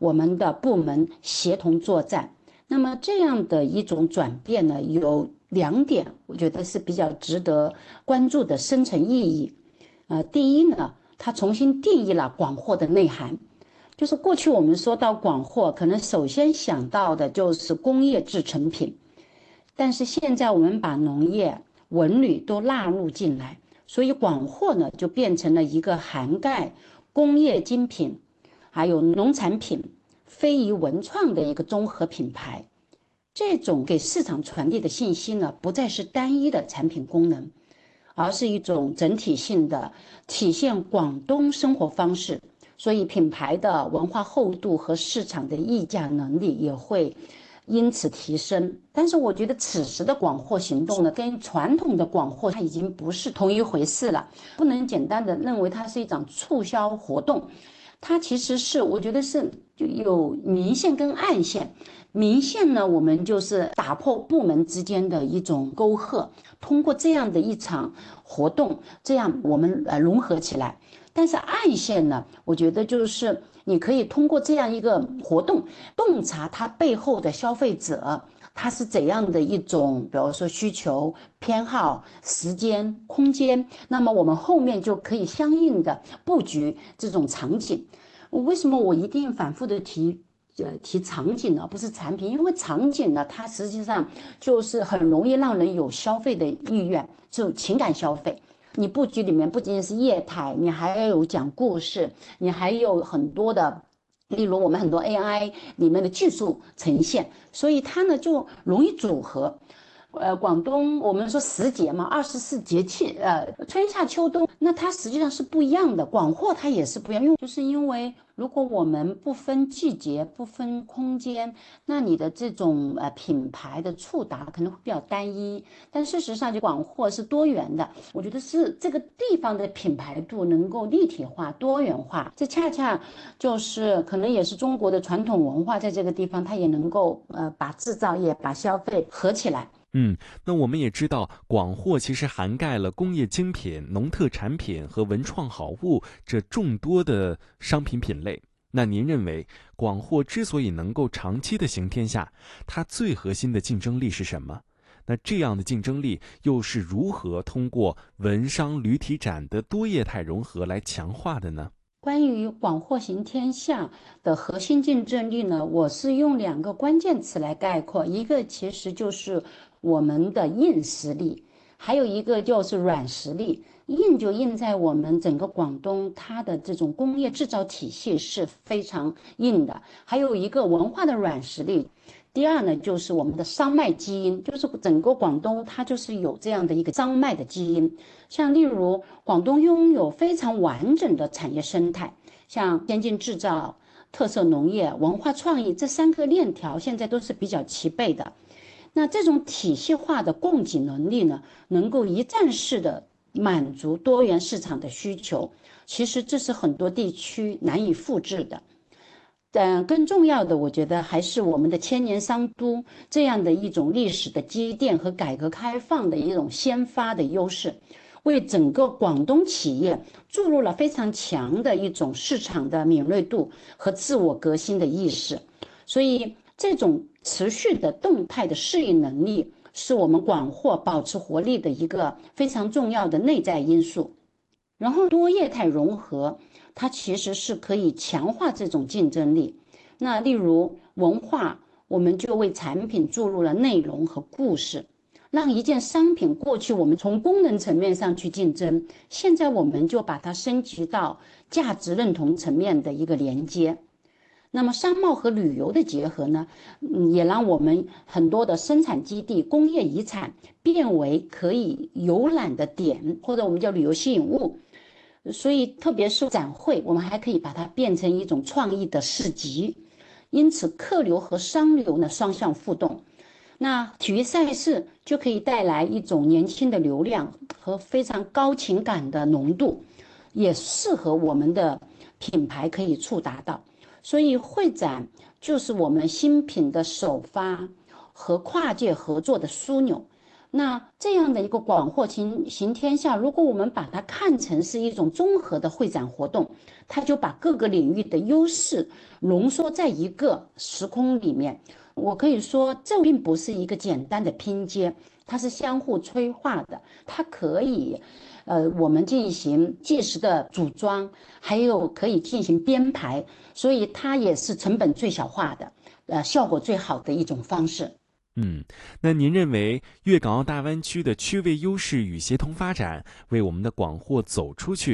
我们的部门协同作战。那么这样的一种转变呢，有2点，我觉得是比较值得关注的深层意义。第一呢，它重新定义了广货的内涵。就是过去我们说到广货，可能首先想到的就是工业制成品，但是现在我们把农业、文旅都纳入进来，所以广货呢就变成了一个涵盖工业精品，还有农产品、非遗文创的一个综合品牌。这种给市场传递的信息呢，不再是单一的产品功能，而是一种整体性的体现广东生活方式。所以品牌的文化厚度和市场的议价能力也会因此提升。但是我觉得此时的广货行动呢，跟传统的广货它已经不是同一回事了，不能简单的认为它是一场促销活动。它其实是，我觉得是就有明线跟暗线。明线呢，我们就是打破部门之间的一种沟壑，通过这样的一场活动，这样我们融合起来。但是暗线呢，我觉得就是你可以通过这样一个活动，洞察它背后的消费者，他是怎样的一种，比如说需求、偏好、时间、空间，那么我们后面就可以相应的布局这种场景。为什么我一定反复的提场景呢，不是产品？因为场景呢，它实际上就是很容易让人有消费的意愿，这种情感消费。你布局里面不仅仅是业态，你还要有讲故事，你还有很多的，例如我们很多 AI 里面的技术呈现，所以它呢就容易组合。广东我们说10节嘛，24节气，春夏秋冬，那它实际上是不一样的。广货它也是不一样，因为如果我们不分季节、不分空间，那你的这种品牌的触达可能会比较单一。但事实上，就广货是多元的，我觉得是这个地方的品牌度能够立体化、多元化，这恰恰就是可能也是中国的传统文化，在这个地方它也能够把制造业、把消费合起来。 那我们也知道，广货其实涵盖了工业精品、农特产品和文创好物这众多的商品品类。那您认为，广货之所以能够长期的行天下，它最核心的竞争力是什么？那这样的竞争力又是如何通过文商旅体展的多业态融合来强化的呢？ 关于广货行天下的核心竞争力呢，我是用2个关键词来概括，一个其实就是我们的硬实力，还有一个就是软实力。硬就硬在我们整个广东，它的这种工业制造体系是非常硬的，还有一个文化的软实力。第二呢，就是我们的商脉基因，就是整个广东它就是有这样的一个商脉的基因。像例如广东拥有非常完整的产业生态，像先进制造、特色农业、文化创意这3个链条现在都是比较齐备的。那这种体系化的供给能力呢，能够一站式的满足多元市场的需求，其实这是很多地区难以复制的。但更重要的，我觉得还是我们的千年商都这样的一种历史的积淀和改革开放的一种先发的优势，为整个广东企业注入了非常强的一种市场的敏锐度和自我革新的意识。所以，这种持续的动态的适应能力，是我们广货保持活力的一个非常重要的内在因素。然后多业态融合，它其实是可以强化这种竞争力。那例如文化，我们就为产品注入了内容和故事，让一件商品过去我们从功能层面上去竞争，现在我们就把它升级到价值认同层面的一个连接。那么商贸和旅游的结合呢，也让我们很多的生产基地、工业遗产变为可以游览的点，或者我们叫旅游吸引物。所以特别是展会，我们还可以把它变成一种创意的市集，因此客流和商流呢双向互动。那体育赛事就可以带来一种年轻的流量和非常高情感的浓度，也适合我们的品牌可以触达到。所以会展就是我们新品的首发和跨界合作的枢纽， 那这样的一个广货行天下，如果我们把它看成是一种综合的会展活动，它就把各个领域的优势浓缩在一个时空里面。我可以说，这并不是一个简单的拼接，它是相互催化的。它可以，我们进行即时的组装，还有可以进行编排，所以它也是成本最小化的，效果最好的一种方式。 那您认为粤港澳大湾区的区位优势与协同发展，为我们的广货走出去